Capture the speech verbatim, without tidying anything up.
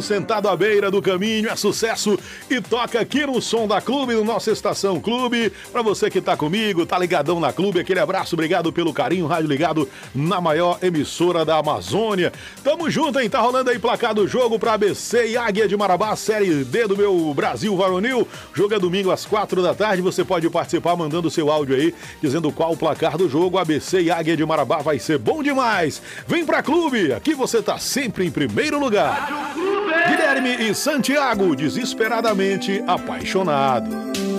Sentado à beira do caminho, é sucesso e toca aqui no Som da Clube, no nossa Estação Clube. Pra você que tá comigo, tá ligadão na Clube, aquele abraço, obrigado pelo carinho, rádio ligado na maior emissora da Amazônia. Tamo junto, hein? Tá rolando aí placar do jogo pra A B C e Águia de Marabá, Série D do meu Brasil Varonil. Jogo é domingo às quatro da tarde, você pode participar mandando seu áudio aí, dizendo qual o placar do jogo. A B C e Águia de Marabá vai ser bom demais. Vem pra Clube, aqui você tá sempre em primeiro lugar. Guilherme e Santiago, desesperadamente apaixonado.